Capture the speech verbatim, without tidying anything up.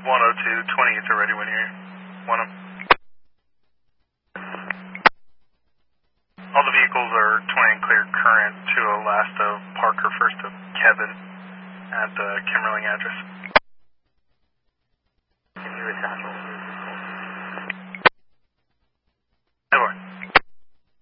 one oh two, twentieth are ready when you want them. All the vehicles are twenty and clear current to a last of Parker, first of Kevin at the Kimmerling address. Can you attach